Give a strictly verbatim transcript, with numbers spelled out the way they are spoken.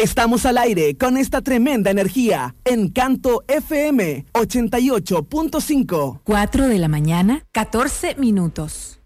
Estamos al aire con esta tremenda energía. Encanto F M ochenta y ocho punto cinco. cuatro de la mañana, catorce minutos.